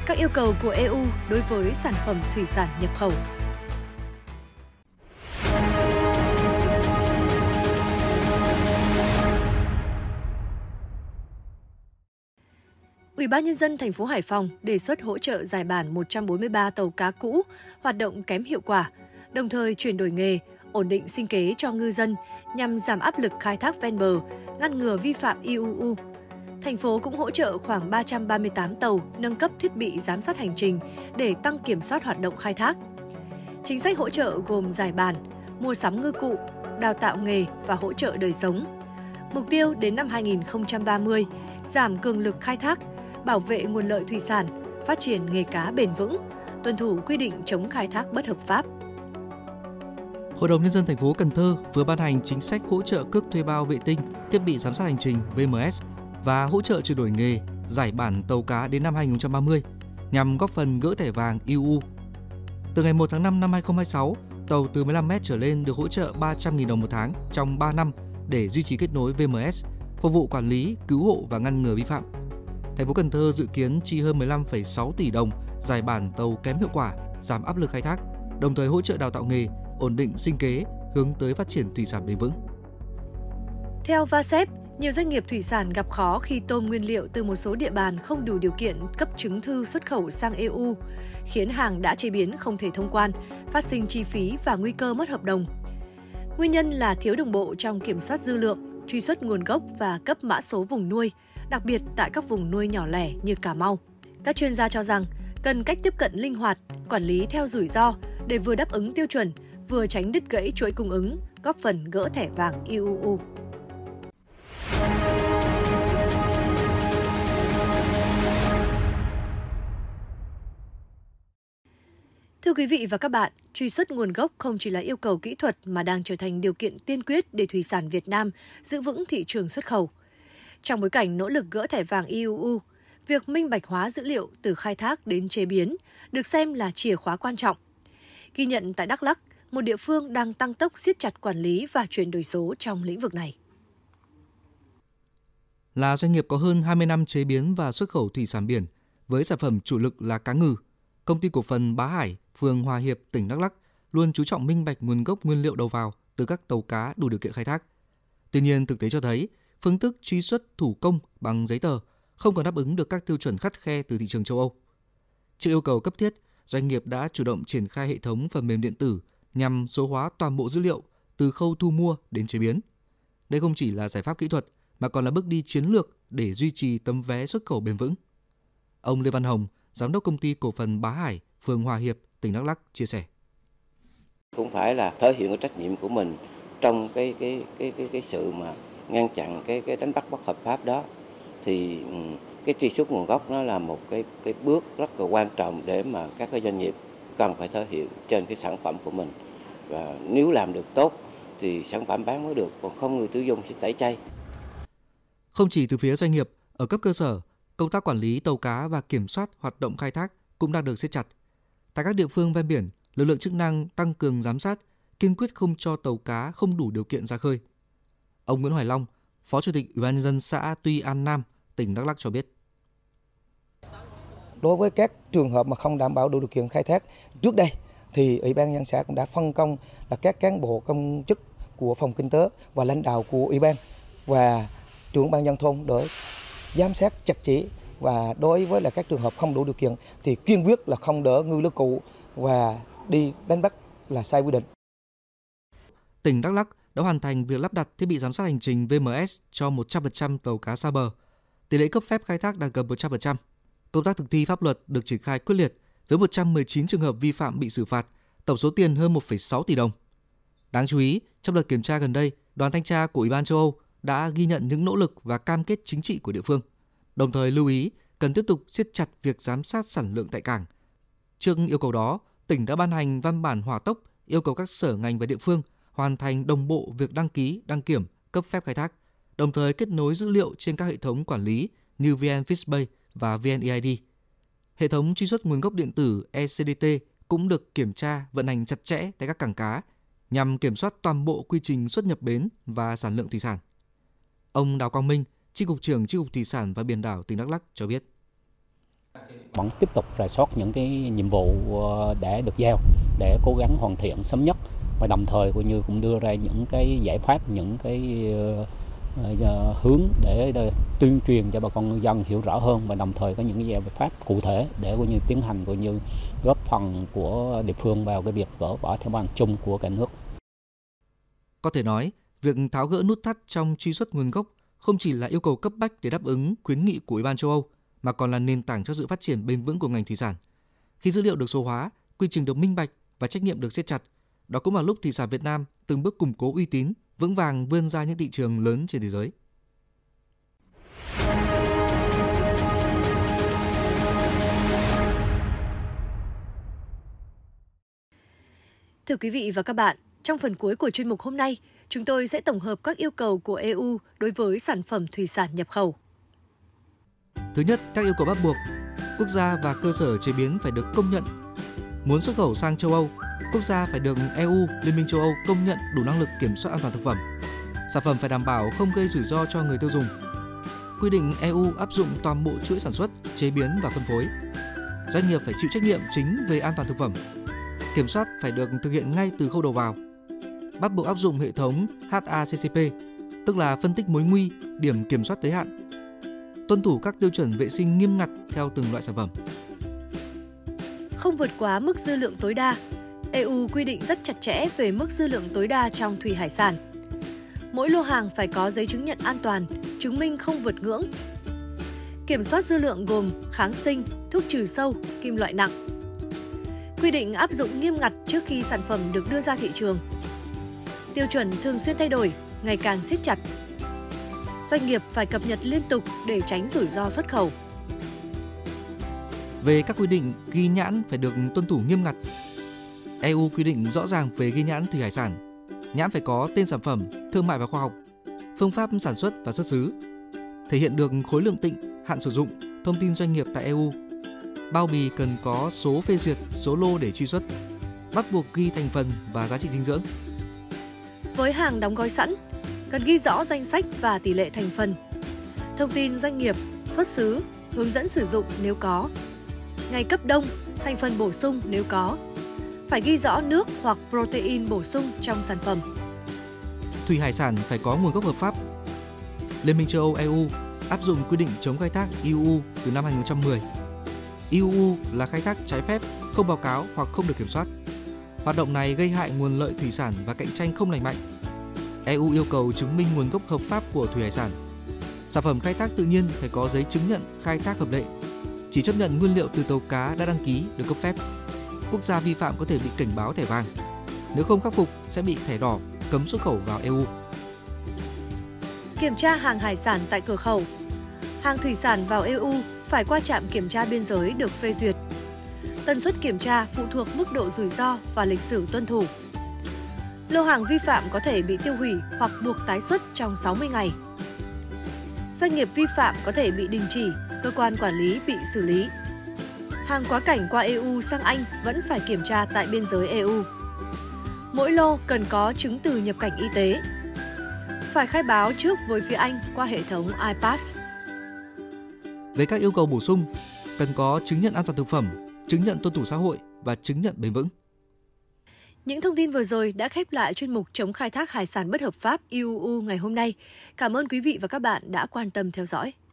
các yêu cầu của EU đối với sản phẩm thủy sản nhập khẩu. Ủy ban Nhân dân thành phố Hải Phòng đề xuất hỗ trợ giải bản 143 tàu cá cũ hoạt động kém hiệu quả, đồng thời chuyển đổi nghề, ổn định sinh kế cho ngư dân nhằm giảm áp lực khai thác ven bờ, ngăn ngừa vi phạm IUU. Thành phố cũng hỗ trợ khoảng 338 tàu nâng cấp thiết bị giám sát hành trình để tăng kiểm soát hoạt động khai thác. Chính sách hỗ trợ gồm giải bản, mua sắm ngư cụ, đào tạo nghề và hỗ trợ đời sống. Mục tiêu đến năm 2030, giảm cường lực khai thác, bảo vệ nguồn lợi thủy sản, phát triển nghề cá bền vững, tuân thủ quy định chống khai thác bất hợp pháp. Hội đồng Nhân dân thành phố Cần Thơ vừa ban hành chính sách hỗ trợ cước thuê bao vệ tinh, thiết bị giám sát hành trình VMS và hỗ trợ chuyển đổi nghề, giải bản tàu cá đến năm 2030 nhằm góp phần gỡ thẻ vàng IUU. Từ ngày 1 tháng 5 năm 2026, tàu từ 15m trở lên được hỗ trợ 300.000 đồng một tháng trong 3 năm để duy trì kết nối VMS, phục vụ quản lý, cứu hộ và ngăn ngừa vi phạm. Thành phố Cần Thơ dự kiến chi hơn 15,6 tỷ đồng giải bản tàu kém hiệu quả, giảm áp lực khai thác, đồng thời hỗ trợ đào tạo nghề, ổn định sinh kế, hướng tới phát triển thủy sản bền vững. Theo VASEP, nhiều doanh nghiệp thủy sản gặp khó khi tôm nguyên liệu từ một số địa bàn không đủ điều kiện cấp chứng thư xuất khẩu sang EU, khiến hàng đã chế biến không thể thông quan, phát sinh chi phí và nguy cơ mất hợp đồng. Nguyên nhân là thiếu đồng bộ trong kiểm soát dư lượng, truy xuất nguồn gốc và cấp mã số vùng nuôi, đặc biệt tại các vùng nuôi nhỏ lẻ như Cà Mau. Các chuyên gia cho rằng cần cách tiếp cận linh hoạt, quản lý theo rủi ro để vừa đáp ứng tiêu chuẩn, vừa tránh đứt gãy chuỗi cung ứng, góp phần gỡ thẻ vàng IUU. Thưa quý vị và các bạn, truy xuất nguồn gốc không chỉ là yêu cầu kỹ thuật mà đang trở thành điều kiện tiên quyết để thủy sản Việt Nam giữ vững thị trường xuất khẩu. Trong bối cảnh nỗ lực gỡ thẻ vàng IUU, việc minh bạch hóa dữ liệu từ khai thác đến chế biến được xem là chìa khóa quan trọng. Ghi nhận tại Đắk Lắk, một địa phương đang tăng tốc siết chặt quản lý và chuyển đổi số trong lĩnh vực này. Là doanh nghiệp có hơn 20 năm chế biến và xuất khẩu thủy sản biển, với sản phẩm chủ lực là cá ngừ, Công ty cổ phần Bá Hải, phường Hòa Hiệp, tỉnh Đắk Lắk luôn chú trọng minh bạch nguồn gốc nguyên liệu đầu vào từ các tàu cá đủ điều kiện khai thác. Tuy nhiên, thực tế cho thấy, phương thức truy xuất thủ công bằng giấy tờ không còn đáp ứng được các tiêu chuẩn khắt khe từ thị trường châu Âu. Trước yêu cầu cấp thiết, doanh nghiệp đã chủ động triển khai hệ thống phần mềm điện tử nhằm số hóa toàn bộ dữ liệu từ khâu thu mua đến chế biến. Đây không chỉ là giải pháp kỹ thuật mà còn là bước đi chiến lược để duy trì tấm vé xuất khẩu bền vững. Ông Lê Văn Hồng, giám đốc công ty cổ phần Bá Hải, phường Hòa Hiệp, tỉnh Đắk Lắk chia sẻ. Cũng phải là thể hiện cái trách nhiệm của mình trong cái sự mà ngăn chặn cái đánh bắt bất hợp pháp đó, thì cái truy xuất nguồn gốc nó là một cái bước rất là quan trọng để mà các cái doanh nghiệp cần phải thể hiện trên cái sản phẩm của mình, và nếu làm được tốt thì sản phẩm bán mới được, còn không người tiêu dùng sẽ tẩy chay. Không chỉ từ phía doanh nghiệp, ở cấp cơ sở, công tác quản lý tàu cá và kiểm soát hoạt động khai thác cũng đang được siết chặt. Tại các địa phương ven biển, lực lượng chức năng tăng cường giám sát, kiên quyết không cho tàu cá không đủ điều kiện ra khơi. Ông Nguyễn Hoài Long, Phó Chủ tịch Ủy ban Nhân dân xã Tuy An Nam, tỉnh Đắk Lắk cho biết. Đối với các trường hợp mà không đảm bảo đủ điều kiện khai thác trước đây, thì Ủy ban Nhân dân xã cũng đã phân công là các cán bộ công chức của phòng kinh tế và lãnh đạo của Ủy ban và trưởng ban dân thôn để giám sát chặt chẽ, và đối với là các trường hợp không đủ điều kiện thì kiên quyết là không đỡ ngư lưới cụ và đi đánh bắt là sai quy định. Tỉnh Đắk Lắk đã hoàn thành việc lắp đặt thiết bị giám sát hành trình VMS cho 100% tàu cá xa bờ. Tỷ lệ cấp phép khai thác đạt gần 100%. Công tác thực thi pháp luật được triển khai quyết liệt với 119 trường hợp vi phạm bị xử phạt, tổng số tiền hơn 1,6 tỷ đồng. Đáng chú ý, trong đợt kiểm tra gần đây, đoàn thanh tra của Ủy ban châu Âu đã ghi nhận những nỗ lực và cam kết chính trị của địa phương. Đồng thời lưu ý cần tiếp tục siết chặt việc giám sát sản lượng tại cảng. Trước yêu cầu đó, tỉnh đã ban hành văn bản hỏa tốc yêu cầu các sở ngành và địa phương hoàn thành đồng bộ việc đăng ký, đăng kiểm, cấp phép khai thác, đồng thời kết nối dữ liệu trên các hệ thống quản lý như VNFishBay và VNEID. Hệ thống truy xuất nguồn gốc điện tử ECDT cũng được kiểm tra vận hành chặt chẽ tại các cảng cá nhằm kiểm soát toàn bộ quy trình xuất nhập bến và sản lượng thủy sản. Ông Đào Quang Minh, Chi cục trưởng Chi cục Thủy sản và Biển đảo tỉnh Đắk Lắk cho biết. Vẫn tiếp tục rà soát những cái nhiệm vụ đã được giao để cố gắng hoàn thiện sớm nhất, và đồng thời cũng đưa ra những cái giải pháp, những cái hướng để tuyên truyền cho bà con ngư dân hiểu rõ hơn, và đồng thời có những cái giải pháp cụ thể để tiến hành góp phần của địa phương vào cái việc gỡ bỏ thẻ vàng chung của cả nước. Có thể nói, việc tháo gỡ nút thắt trong truy xuất nguồn gốc không chỉ là yêu cầu cấp bách để đáp ứng khuyến nghị của Ủy ban châu Âu, mà còn là nền tảng cho sự phát triển bền vững của ngành thủy sản. Khi dữ liệu được số hóa, quy trình được minh bạch và trách nhiệm được siết chặt, đó cũng là lúc thủy sản Việt Nam từng bước củng cố uy tín, vững vàng vươn ra những thị trường lớn trên thế giới. Thưa quý vị và các bạn, trong phần cuối của chuyên mục hôm nay, chúng tôi sẽ tổng hợp các yêu cầu của EU đối với sản phẩm thủy sản nhập khẩu. Thứ nhất, các yêu cầu bắt buộc, quốc gia và cơ sở chế biến phải được công nhận. Muốn xuất khẩu sang châu Âu, quốc gia phải được EU, Liên minh châu Âu công nhận đủ năng lực kiểm soát an toàn thực phẩm. Sản phẩm phải đảm bảo không gây rủi ro cho người tiêu dùng. Quy định EU áp dụng toàn bộ chuỗi sản xuất, chế biến và phân phối. Doanh nghiệp phải chịu trách nhiệm chính về an toàn thực phẩm. Kiểm soát phải được thực hiện ngay từ khâu đầu vào. Bắt buộc áp dụng hệ thống HACCP, tức là phân tích mối nguy, điểm kiểm soát tới hạn. Tuân thủ các tiêu chuẩn vệ sinh nghiêm ngặt theo từng loại sản phẩm. Không vượt quá mức dư lượng tối đa. EU quy định rất chặt chẽ về mức dư lượng tối đa trong thủy hải sản. Mỗi lô hàng phải có giấy chứng nhận an toàn, chứng minh không vượt ngưỡng. Kiểm soát dư lượng gồm kháng sinh, thuốc trừ sâu, kim loại nặng. Quy định áp dụng nghiêm ngặt trước khi sản phẩm được đưa ra thị trường. Tiêu chuẩn thường xuyên thay đổi, ngày càng siết chặt. Doanh nghiệp phải cập nhật liên tục để tránh rủi ro xuất khẩu. Về các quy định ghi nhãn phải được tuân thủ nghiêm ngặt. EU quy định rõ ràng về ghi nhãn thủy hải sản. Nhãn phải có tên sản phẩm, thương mại và khoa học, phương pháp sản xuất và xuất xứ, thể hiện được khối lượng tịnh, hạn sử dụng, thông tin doanh nghiệp tại EU. Bao bì cần có số phê duyệt, số lô để truy xuất, bắt buộc ghi thành phần và giá trị dinh dưỡng. Với hàng đóng gói sẵn, cần ghi rõ danh sách và tỷ lệ thành phần, thông tin doanh nghiệp, xuất xứ, hướng dẫn sử dụng nếu có, ngày cấp đông, thành phần bổ sung nếu có. Phải ghi rõ nước hoặc protein bổ sung trong sản phẩm. Thủy hải sản phải có nguồn gốc hợp pháp. Liên minh châu Âu EU áp dụng quy định chống khai thác IUU từ năm 2010. IUU là khai thác trái phép, không báo cáo hoặc không được kiểm soát. Hoạt động này gây hại nguồn lợi thủy sản và cạnh tranh không lành mạnh. EU yêu cầu chứng minh nguồn gốc hợp pháp của thủy hải sản. Sản phẩm khai thác tự nhiên phải có giấy chứng nhận khai thác hợp lệ. Chỉ chấp nhận nguyên liệu từ tàu cá đã đăng ký được cấp phép. Quốc gia vi phạm có thể bị cảnh báo thẻ vàng. Nếu không khắc phục sẽ bị thẻ đỏ, cấm xuất khẩu vào EU. Kiểm tra hàng hải sản tại cửa khẩu. Hàng thủy sản vào EU phải qua trạm kiểm tra biên giới được phê duyệt. Tần suất kiểm tra phụ thuộc mức độ rủi ro và lịch sử tuân thủ. Lô hàng vi phạm có thể bị tiêu hủy hoặc buộc tái xuất trong 60 ngày. Doanh nghiệp vi phạm có thể bị đình chỉ, cơ quan quản lý bị xử lý. Hàng quá cảnh qua EU sang Anh vẫn phải kiểm tra tại biên giới EU. Mỗi lô cần có chứng từ nhập cảnh y tế. Phải khai báo trước với phía Anh qua hệ thống iPass. Về các yêu cầu bổ sung, cần có chứng nhận an toàn thực phẩm, chứng nhận tuân thủ xã hội và chứng nhận bền vững. Những thông tin vừa rồi đã khép lại chuyên mục chống khai thác hải sản bất hợp pháp IUU ngày hôm nay. Cảm ơn quý vị và các bạn đã quan tâm theo dõi.